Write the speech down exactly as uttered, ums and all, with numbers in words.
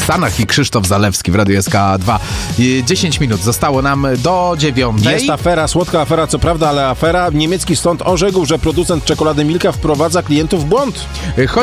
Stanach i Krzysztof Zalewski w Radiu S K dwa. dziesięć minut zostało nam do dziewiątej. Jest afera, słodka afera, co prawda, ale afera. Niemiecki sąd orzekł, że producent czekolady Milka wprowadza klientów w błąd.